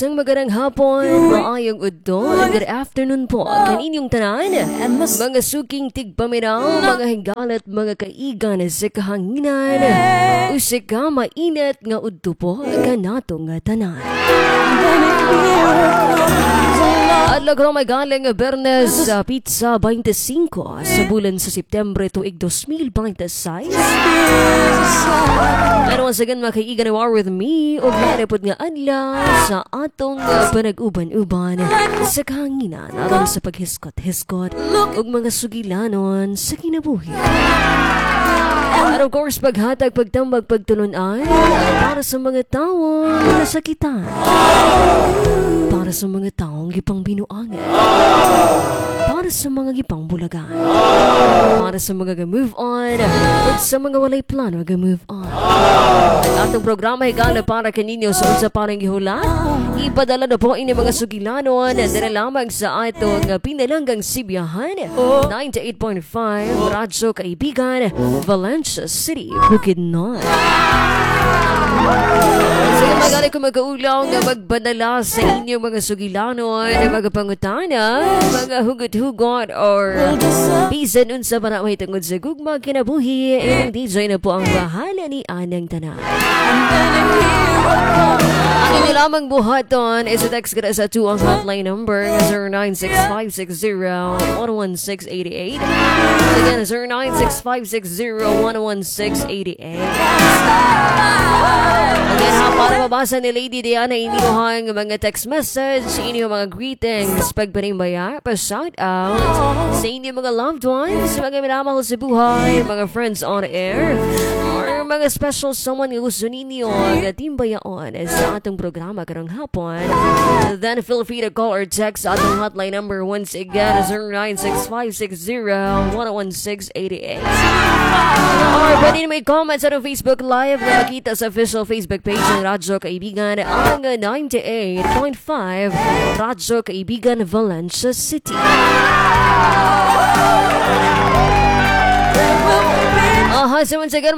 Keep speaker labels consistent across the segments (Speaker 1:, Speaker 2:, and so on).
Speaker 1: Isang magandang hapon, maayong udto, good afternoon po kaninyong tanan, mga suking tigpaminaw, mga hinggalat, mga kaigan sa kahanginan, usika mainit nga udto po kanato nga tanan. At lagrong may galing Bernes Pizza 25 sa bulan sa September tuig 2026. And once again, mga kaigan, are with me o maripod nga adlaw sa atong panag-uban-uban sa kahanginan aron sa paghiskot-hiskot ug mga sugilanon sa kinabuhi. At of course, paghatag, pagtambag, pagtulunan para sa mga taong nasakitan, para sa mga taong gipang binuangan, para sa mga gipang bulagan, para sa mga ga-move on, at sa mga walay plano ga-move on. At atong programa higala para kaninyo sa unsa parang gihula, ipadala na po ini mga sugilanon dala lamang sa atong pinalanggang Sibiyahan 98.5 Radyo Kaibigan, Valencia City, Bukidnon. Sige, magaling ko mag-uulaw nga magbanala sa inyong mga sugilanon, mga pangutana, mga hugot-hugot, or bisan unsa para may tungod sa gugma kinabuhi, ang DJ na po ang bahala ni Anang Tanan. Ang inyo lamang buhaton is text ka sa 2 ang hotline number 096560-11688. Again, 096560-11688. Again, para mabasa ni Lady Diana inyong mga text message, inyong mga greetings, pagpanimbaya, pa-shout out sa inyong mga loved ones, mga minamahal sa buhay, mga friends on air, or mga special someone nga gusto ninyo timbayaon sa atong programa karong hapon. Then feel free to call or text sa atong hotline number once again 096560-11688. Or pwede na may comments sa Facebook Live na makita sa official Facebook page ng Radyo Kaibigan, ang 98.5 Radyo Kaibigan, Valencia City. So once again,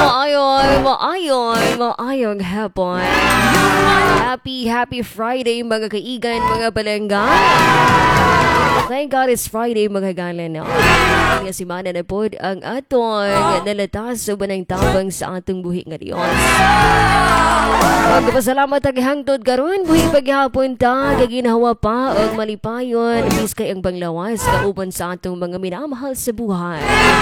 Speaker 1: maayong hapon. Happy Friday, mga kaigan, mga palengga. Thank God it's Friday, mga galan. Nga simana na po ang atong nalatas sa banang tabang sa atong buhi nga Diyos. Magpasalamat ang hangtod karon, buhi paghapon ta, gaginawa pa og malipayon, bis kay ang panglawas kauban sa atong mga minamahal sa buhay.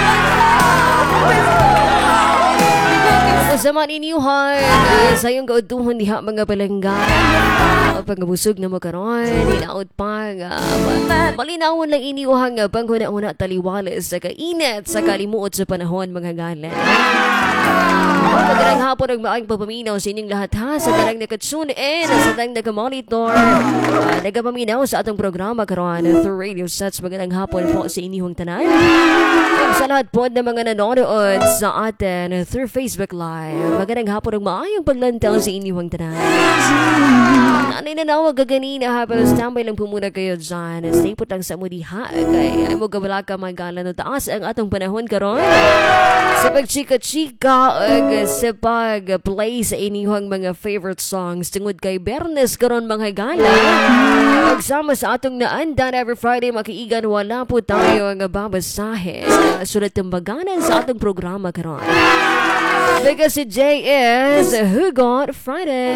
Speaker 1: Sa man inyuhan, sa iyong kautuhon diha mga palengga, pagabusog na mo karon, hinaot pa nga malinawon lang inyuhan nga panghuna-una taliwales sa kainit sa kalimuot sa panahon, mga galan. Magandang hapon ang maayong papaminaw sa inyong lahat ha, sa talang nakatune in, sa talang nakamonitor, nagapaminaw sa atong programa karon through radio sets. Magandang hapon po sa inyong tanan. Sa lahat po na mga nanonood sa atin through Facebook Live, magandang hapon ang maayong paglantaw sa inyong tanan. Nanay na nawag gaganina ha, pero standby lang po muna kayo dyan. Stay put lang sa mudiha, kaya ay mo gabala ka magalan no taas ang atong panahon karon sa pagchika-chika sa pag-play sa inyong mga favorite songs tungod kay Bernes karon, mga gala. Pagsama sa atong naandan every Friday, makiigan, wala po tayo ang babasahin sulat tambaganan sa atong programa karon. Because today is Hugot Friday.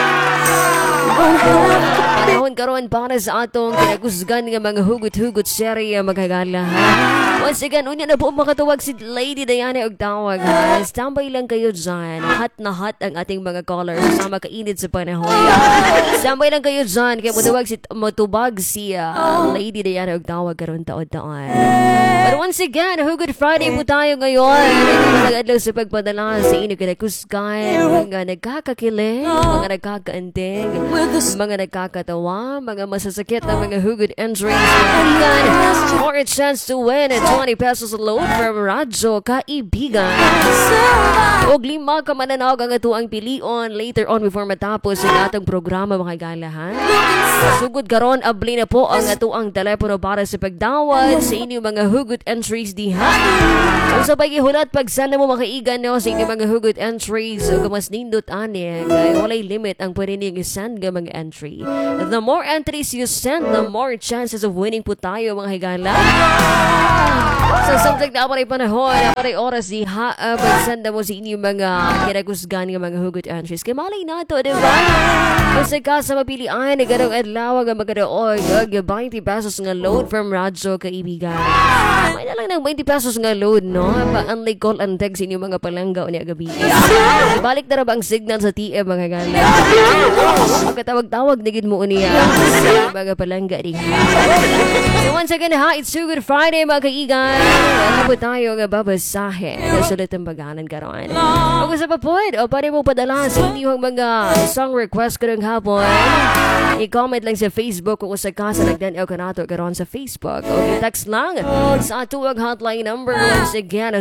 Speaker 1: Panahon karon para sa atong kinagusgan ng mga hugot-hugot serye, magagala ha. Once again, unya na po makatawag si Lady Diana og tawag ha. Standby lang kayo dyan. Hot na hot ang ating mga callers sa makainit sa panahon. Standby lang kayo dyan. Kaya matubag si Lady Diana og tawag karon taon-taon. But once again, Hugot Friday po tayo ngayon. Nag-adlaw sa pagpadala sa inyo kinakusgan, mga nagkakakilig, mga nagkakaantig, mga nagkakatawa, mga masasakit na mga hugot entries, for a chance to win 20 pesos load from Radyo Kaibigan. Og 5 ka mananaog ang atuang pilion later on before matapos ang atong programa mga galahan. Sugod karon abli na po ang atuang telepono para sa pagdawat sa inyong mga hugot entries diha. Kung sa paghihulat pagsana mo makaigan no sa inyong mga hugot entries o mas nindot ani kay walay limit ang pwede niyong isend nga mga entry. The more entries you send, the more chances of winning po tayo mga higala. So something na aparay panahon, aparay oras diha pagsanda mo sa inyong mga kinagusgan nga mga hugot entries. Kaya malay na to, diba? Kung sa kasa mapilian, naganong adlaw nga magkadaog ang 20 pesos nga load from Radyo Kaibigan. May na lang ng 20 pesos nga load, no? Pa-unlike call and text sa inyong mga palangga o niya gabi. Balik na ba ang signal sa TM mga gala? Pagkatawag-tawag na gid mo niya sa mga palangga rin. So once again ha, it's Too Good Friday mga kaigan. Ano po tayo nga babasahin sa sulit ang baganan karon. Kung sa papod, o pwede mo padala sa inyong mga song request karong hapon. I-comment lang sa Facebook kung sa kasa nagdanaw ka nato karon sa Facebook. O text lang sa atuwag hotline number once again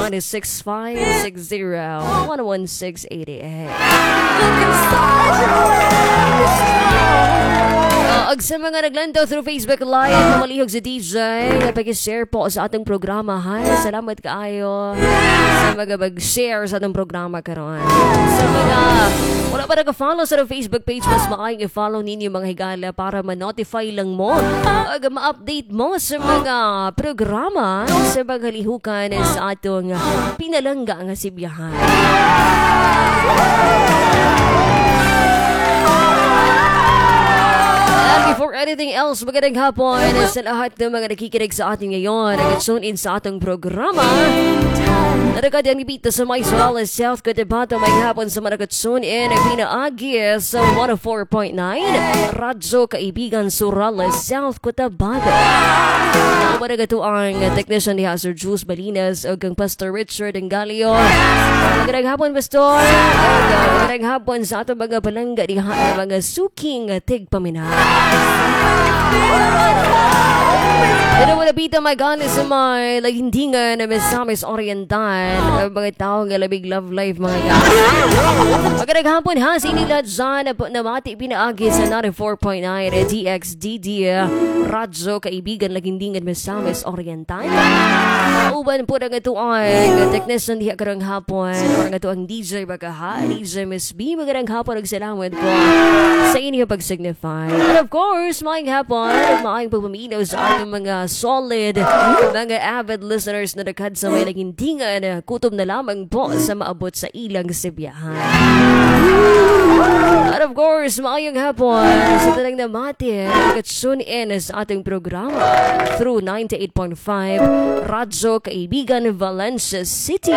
Speaker 1: 096560-11688. Og sa mga naglantaw through Facebook Live, mamalihog si DJ, napag-share po sa atong programa, ha? Salamat kaayo sa mga mag-share sa atong programa karon. Sa mga wala pa nag-follow sa Facebook page, mas maayong i-follow ninyo mga higala para ma-notify lang mo o ma-update mo sa mga programa sa mga lihukan sa atong pinalangga nga sibiyahan. Before anything else, magandang hapon sa lahat ng mga nakikinig sa atin ngayon. Nag-tune in sa atong programa. Naragad ang ibita sa may Sorales, South Cotabato. May hapon sa mga nag-tune in ang pinaagi sa 104.9 Radyo Kaibigan, Sorales, South Cotabato. Maragato ang technician ni Sir Jules Balinas o kang Pastor Richard Engalio. Magandang hapon, Pastor. Magandang hapon sa atong mga palangga di mga suking tigpaminahan. Pero wala bita magana sa may lagindingan na Misamis Oriental mga tao nga labig love life mga guys. Magandang hapon ha sa inila dyan na mati pinaagi sa 94.9 DXDD Radyo Kaibigan lagindingan Misamis Oriental. Uban po na nga ito ang technician diha karang hapon o nga ito ang DJ bagaha DJ Miss B. Magandang hapon nagsalamat po sa inyo pag-signify. And of course, maayong hapon at maayong pagpaminaw sa ating mga solid mga avid listeners na nakad sa may lagindingan kutob na lamang po sa maabot sa ilang sibiyahan. And of course, maayong hapon sa talang namati nag-tune in sa ating programa through 98.5 Radyo Kaibigan, Valencia City.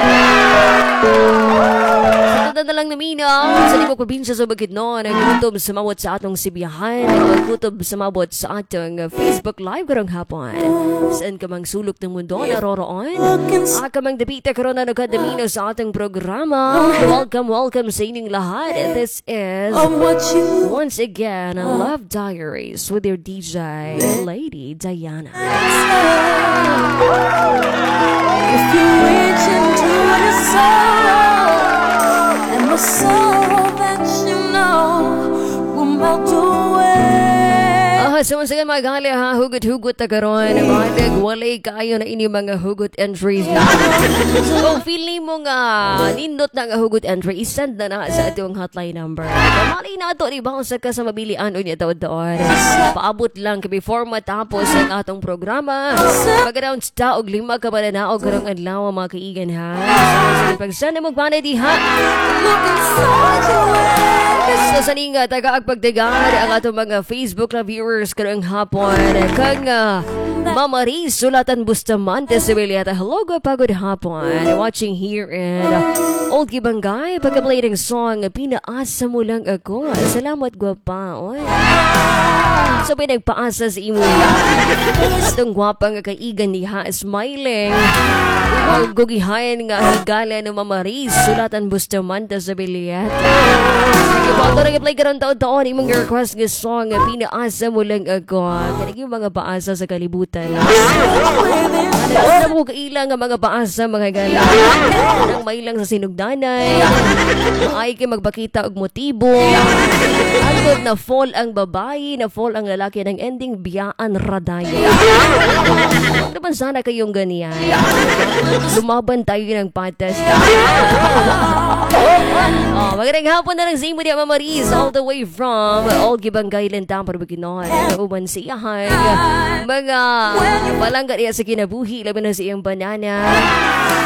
Speaker 1: Sa tanda na lang naminaw sa limang probinsya sa Bukidnon nagkutob sa mawat sa atong sibiyahan nagkutob sa mabot sa atong Facebook Live karong hapon. Saan ka mang sulok ng mundo naroroon? Ka mang dapita karon na nagkadamino sa ating programa. Welcome sa inyong lahat. This is once again Love Diaries with your DJ Lady Diana.
Speaker 2: If you reach into your soul and the soul that you know will melt away.
Speaker 1: So once again mga gali ha, hugot-hugot na karon mga walay kaayo na inyong mga hugot entries na. So kung feeling mo nga nindot na nga hugot entry, isend na sa atong hotline number. Kamali na ito, diba kung sa ka sa mabilian o niya taon-taon. Paabot lang before matapos ang atong programa. Mag-around ta og 5 ka pa na naog karong adlaw mga kaigan ha. So pag-send na magpanay di ha. So sa ninga, taga-agpagdagan ang atong mga Facebook na viewers karong hapon. Kang Mama Riz, Sulatan Bustamante, Sibiliata. Hello, pagod hapon. Watching here in Old Kibangay. Pagka-play ng song, Pinaasa Mo Lang Ako. Salamat, gwapa. So, pinagpaasa sa imo itong gwapang kaigan niya, smiling. Gugihayan nga higala ng Mama Riz, Sulatan Bustamante, Sibiliata. Ito nag-play ka rin taon-taon imong request ng song Pinaasa Mo Lang Ako. Kanag yung mga paasa sa kalibutan. Wala mo kailang nga mga paasa mga gala. Nang mailang sa sinugdanay. Ay kay magpakita og motibo. Agod na fall ang babae, na fall ang lalaki ng ending biyaan radaya. Huwag naman sana kayong ganyan. Lumaban tayo ng patas. Magandang hapon na lang sa imo di Maris all the way from Old Gibangay Lentang Parbukinon. Uman siyahan. Mga palangga niya sa kinabuhi laban na sa iyang banana.